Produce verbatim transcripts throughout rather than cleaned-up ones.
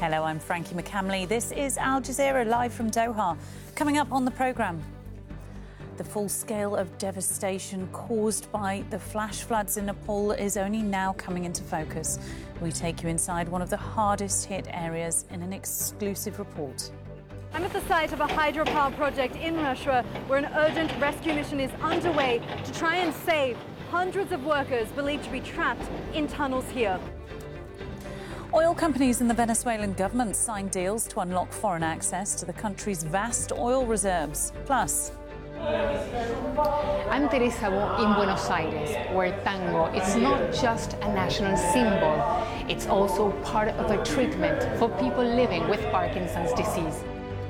Hello, I'm Frankie McCamley. This is Al Jazeera live from Doha. Coming up on the programme, the full scale of devastation caused by the flash floods in Nepal is only now coming into focus. We take you inside one of the hardest hit areas in an exclusive report. I'm at the site of a hydropower project in Russia where an urgent rescue mission is underway to try and save hundreds of workers believed to be trapped in tunnels here. Oil companies and the Venezuelan government signed deals to unlock foreign access to the country's vast oil reserves. Plus, I'm Teresa Bo in Buenos Aires, where tango is not just a national symbol, it's also part of a treatment for people living with Parkinson's disease.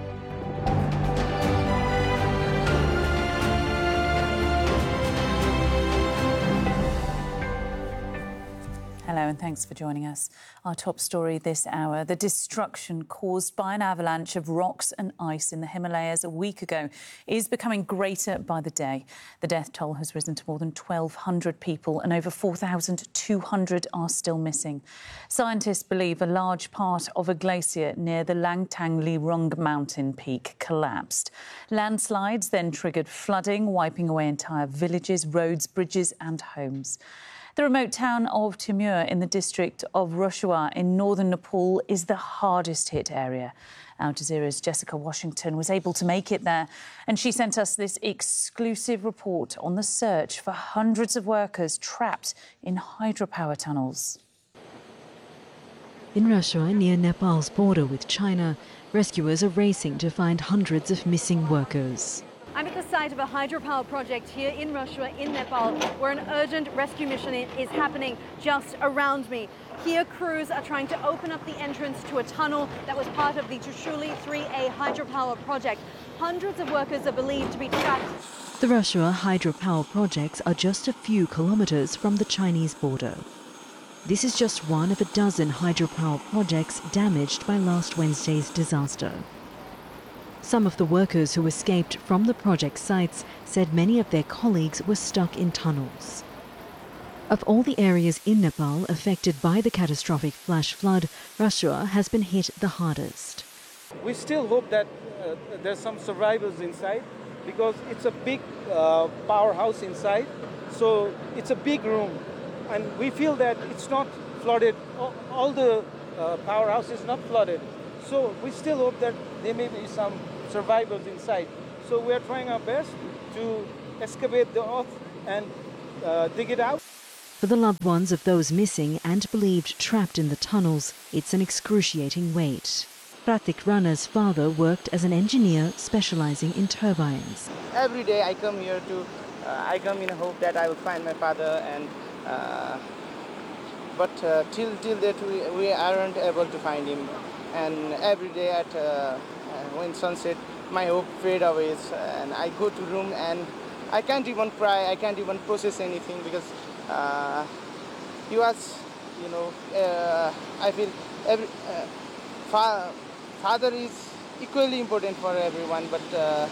Hello and thanks for joining us. Our top story this hour, the destruction caused by an avalanche of rocks and ice in the Himalayas a week ago is becoming greater by the day. The death toll has risen to more than twelve hundred people and over four thousand two hundred are still missing. Scientists believe a large part of a glacier near the Langtang Lirung mountain peak collapsed. Landslides then triggered flooding, wiping away entire villages, roads, bridges and homes. The remote town of Timur in the district of Roshuwa in northern Nepal is the hardest hit area. Al Jazeera's Jessica Washington was able to make it there, and she sent us this exclusive report on the search for hundreds of workers trapped in hydropower tunnels. In Roshuwa, near Nepal's border with China, rescuers are racing to find hundreds of missing workers. I'm at the site of a hydropower project here in Roshuwa in Nepal where an urgent rescue mission is happening just around me. Here crews are trying to open up the entrance to a tunnel that was part of the Trishuli three A hydropower project. Hundreds of workers are believed to be trapped. The Roshuwa hydropower projects are just a few kilometres from the Chinese border. This is just one of a dozen hydropower projects damaged by last Wednesday's disaster. Some of the workers who escaped from the project sites said many of their colleagues were stuck in tunnels. Of all the areas in Nepal affected by the catastrophic flash flood, Roshuwa has been hit the hardest. We still hope that uh, there's some survivors inside because it's a big uh, powerhouse inside, so it's a big room and we feel that it's not flooded. All, all the uh, powerhouse is not flooded, so we still hope that there may be some survivors inside. So we are trying our best to excavate the earth and uh, dig it out. For the loved ones of those missing and believed trapped in the tunnels, it's an excruciating wait. Pratik Rana's father worked as an engineer specializing in turbines. Every day I come here to, uh, I come in hope that I will find my father, and uh, but uh, till till that we, we aren't able to find him. And every day at uh, when sunset, my hope fades away, and I go to room and I can't even cry, I can't even process anything because uh, he was, you know, uh, I feel every uh, fa father is equally important for everyone, but uh,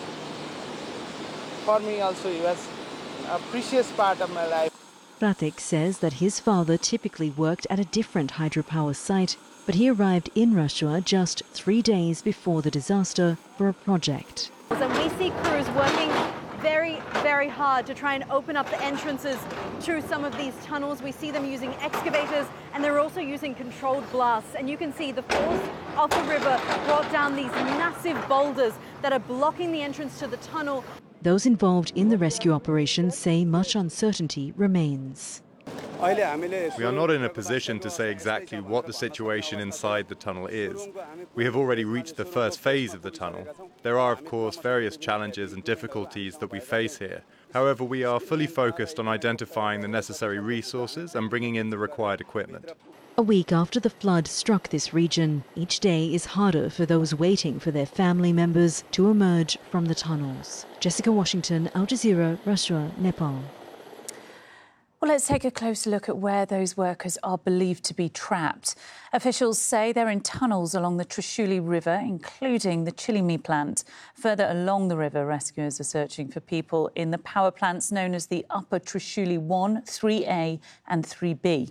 for me also he was a precious part of my life. Pratik says that his father typically worked at a different hydropower site, but he arrived in Roshuwa just three days before the disaster for a project. And we see crews working very, very hard to try and open up the entrances to some of these tunnels. We see them using excavators and they're also using controlled blasts. And you can see the force of the river brought down these massive boulders that are blocking the entrance to the tunnel. Those involved in the rescue operation say much uncertainty remains. We are not in a position to say exactly what the situation inside the tunnel is. We have already reached the first phase of the tunnel. There are, of course, various challenges and difficulties that we face here. However, we are fully focused on identifying the necessary resources and bringing in the required equipment. A week after the flood struck this region, each day is harder for those waiting for their family members to emerge from the tunnels. Jessica Washington, Al Jazeera, Roshuwa, Nepal. Well, let's take a closer look at where those workers are believed to be trapped. Officials say they're in tunnels along the Trishuli River, including the Chilimi plant. Further along the river, rescuers are searching for people in the power plants known as the Upper Trishuli one, three A and three B.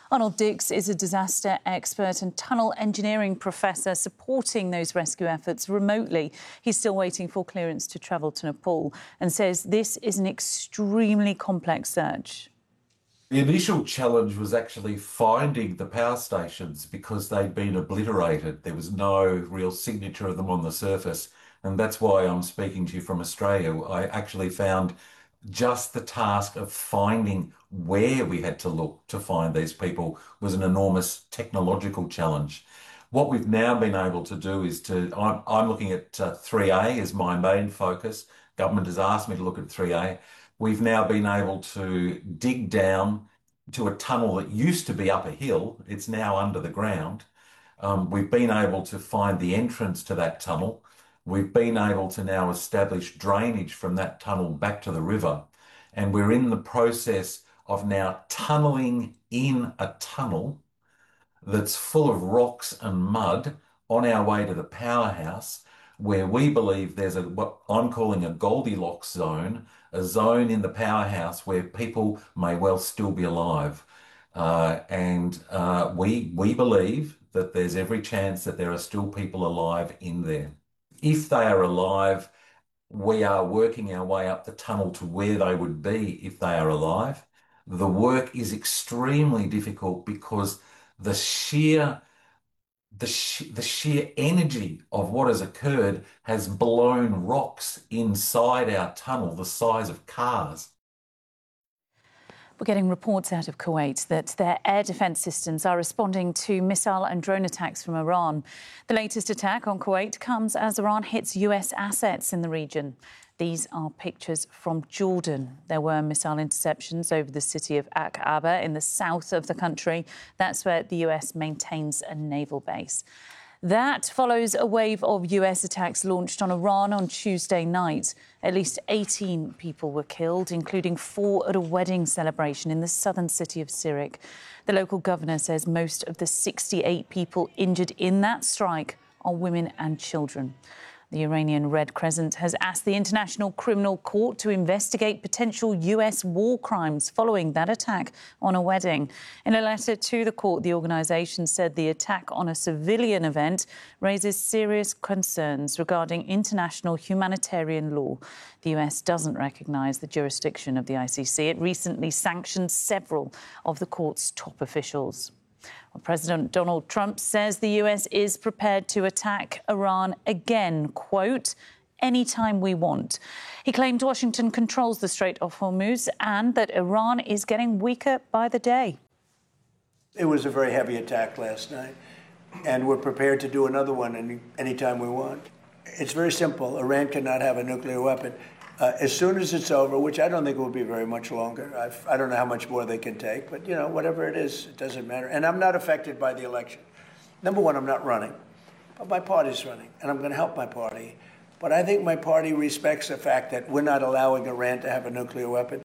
Arnold Dix is a disaster expert and tunnel engineering professor supporting those rescue efforts remotely. He's still waiting for clearance to travel to Nepal and says this is an extremely complex search. The initial challenge was actually finding the power stations because they'd been obliterated. There was no real signature of them on the surface. And that's why I'm speaking to you from Australia. I actually found just the task of finding where we had to look to find these people was an enormous technological challenge. What we've now been able to do is to, I'm, I'm looking at uh, three A as my main focus. Government has asked me to look at three A. We've now been able to dig down to a tunnel that used to be up a hill. It's now under the ground. Um, we've been able to find the entrance to that tunnel. We've been able to now establish drainage from that tunnel back to the river. And we're in the process of now tunneling in a tunnel that's full of rocks and mud on our way to the powerhouse, where we believe there's a what I'm calling a Goldilocks zone, a zone in the powerhouse where people may well still be alive. Uh, and uh, we, we believe that there's every chance that there are still people alive in there. If they are alive, we are working our way up the tunnel to where they would be if they are alive. The work is extremely difficult because the sheer, the, sh the sheer energy of what has occurred has blown rocks inside our tunnel the size of cars. We're getting reports out of Kuwait that their air defence systems are responding to missile and drone attacks from Iran. The latest attack on Kuwait comes as Iran hits U S assets in the region. These are pictures from Jordan. There were missile interceptions over the city of Aqaba in the south of the country. That's where the U S maintains a naval base. That follows a wave of U S attacks launched on Iran on Tuesday night. At least eighteen people were killed, including four at a wedding celebration in the southern city of Sirik. The local governor says most of the sixty-eight people injured in that strike are women and children. The Iranian Red Crescent has asked the International Criminal Court to investigate potential U S war crimes following that attack on a wedding. In a letter to the court, the organisation said the attack on a civilian event raises serious concerns regarding international humanitarian law. The U S doesn't recognise the jurisdiction of the I C C. It recently sanctioned several of the court's top officials. Well, President Donald Trump says the U S is prepared to attack Iran again, quote, anytime we want. He claimed Washington controls the Strait of Hormuz and that Iran is getting weaker by the day. It was a very heavy attack last night, and we're prepared to do another one any anytime we want. It's very simple. Iran cannot have a nuclear weapon. Uh, as soon as it's over, which I don't think will be very much longer. I've, I don't know how much more they can take, but, you know, whatever it is, it doesn't matter. And I'm not affected by the election. Number one, I'm not running, but my party's running, and I'm going to help my party. But I think my party respects the fact that we're not allowing Iran to have a nuclear weapon.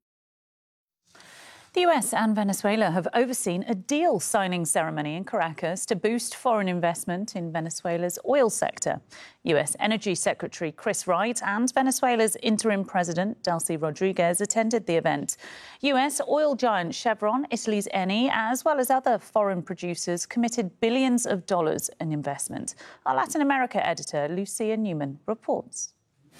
The U S and Venezuela have overseen a deal signing ceremony in Caracas to boost foreign investment in Venezuela's oil sector. U S Energy Secretary Chris Wright and Venezuela's interim president, Delcy Rodriguez, attended the event. U S oil giant Chevron, Italy's Eni, as well as other foreign producers committed billions of dollars in investment. Our Latin America editor, Lucia Newman, reports.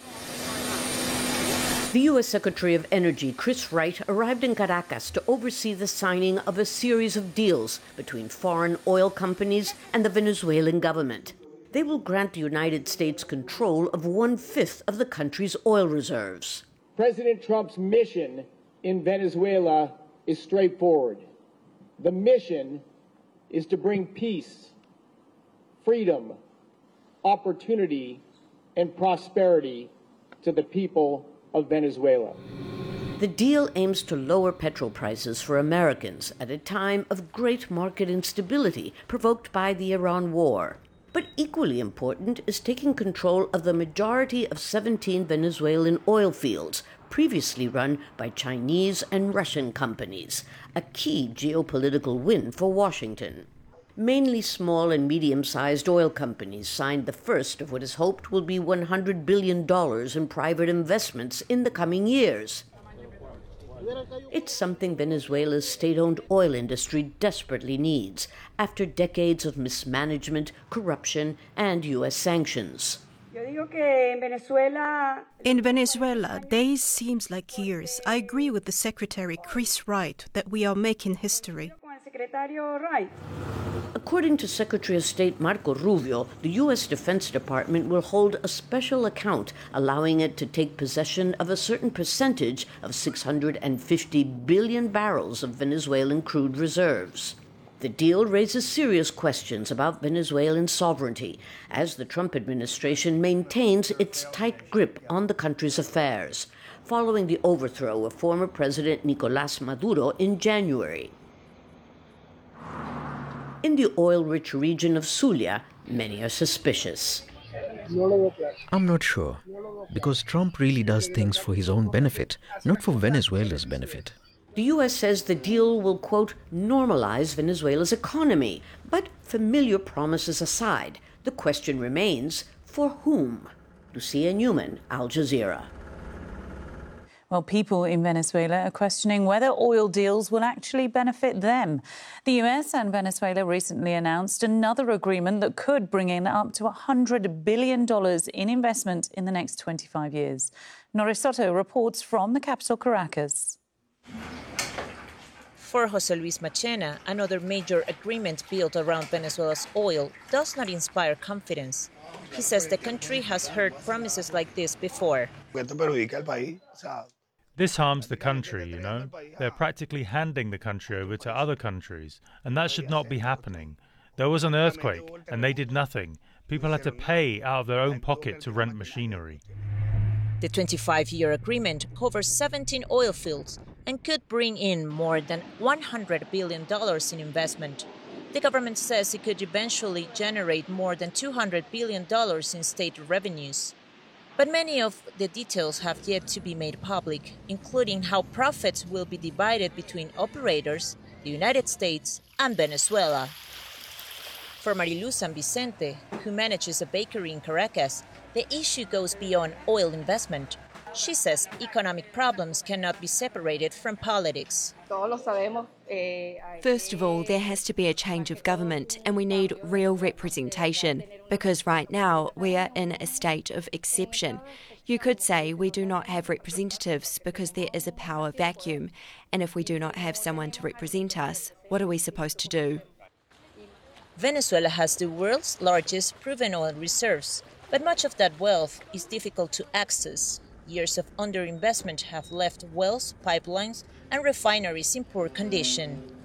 The U S Secretary of Energy, Chris Wright, arrived in Caracas to oversee the signing of a series of deals between foreign oil companies and the Venezuelan government. They will grant the United States control of one-fifth of the country's oil reserves. President Trump's mission in Venezuela is straightforward. The mission is to bring peace, freedom, opportunity, and prosperity to the people of Venezuela. The deal aims to lower petrol prices for Americans at a time of great market instability provoked by the Iran war. But equally important is taking control of the majority of seventeen Venezuelan oil fields previously run by Chinese and Russian companies, a key geopolitical win for Washington. Mainly small and medium-sized oil companies signed the first of what is hoped will be one hundred billion dollars in private investments in the coming years. It's something Venezuela's state-owned oil industry desperately needs after decades of mismanagement, corruption, and U S sanctions. In Venezuela, days seems like years. I agree with the Secretary Chris Wright that we are making history. According to Secretary of State Marco Rubio, the U S Defense Department will hold a special account allowing it to take possession of a certain percentage of six hundred fifty billion barrels of Venezuelan crude reserves. The deal raises serious questions about Venezuelan sovereignty as the Trump administration maintains its tight grip on the country's affairs, following the overthrow of former President Nicolás Maduro in January. In the oil-rich region of Zulia, many are suspicious. I'm not sure, because Trump really does things for his own benefit, not for Venezuela's benefit. The U S says the deal will, quote, normalize Venezuela's economy. But familiar promises aside, the question remains, for whom? Lucia Newman, Al Jazeera. Well, people in Venezuela are questioning whether oil deals will actually benefit them. The U S and Venezuela recently announced another agreement that could bring in up to one hundred billion dollars in investment in the next twenty-five years. Norris Soto reports from the capital, Caracas. For José Luis Machena, another major agreement built around Venezuela's oil does not inspire confidence. He says the country has heard promises like this before. This harms the country, you know. They're practically handing the country over to other countries, and that should not be happening. There was an earthquake, and they did nothing. People had to pay out of their own pocket to rent machinery. The twenty-five-year agreement covers seventeen oil fields and could bring in more than one hundred billion dollars in investment. The government says it could eventually generate more than two hundred billion dollars in state revenues. But many of the details have yet to be made public, including how profits will be divided between operators, the United States, and Venezuela. For Marilu San Vicente, who manages a bakery in Caracas, the issue goes beyond oil investment. She says economic problems cannot be separated from politics. First of all, there has to be a change of government, and we need real representation, because right now we are in a state of exception. You could say we do not have representatives because there is a power vacuum, and if we do not have someone to represent us, what are we supposed to do? Venezuela has the world's largest proven oil reserves, but much of that wealth is difficult to access. Years of underinvestment have left wells, pipelines, and refineries in poor condition.